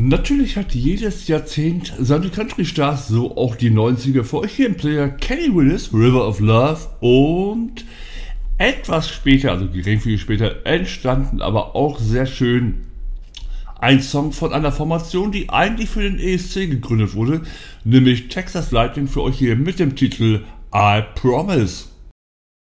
Natürlich hat jedes Jahrzehnt seine Country-Stars, so auch die 90er. Für euch hier im Player Kenny Willis, River of Love, und etwas später, also geringfügig später, entstanden, aber auch sehr schön, ein Song von einer Formation, die eigentlich für den ESC gegründet wurde, nämlich Texas Lightning, für euch hier mit dem Titel I Promise.